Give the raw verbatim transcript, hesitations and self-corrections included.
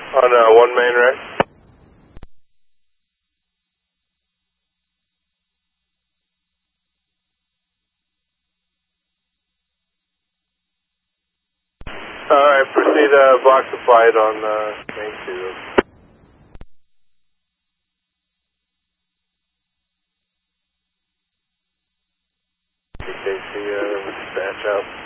On uh, one main, right? Alright, proceed uh, block supplied on uh, main two. K C, uh, dispatch out.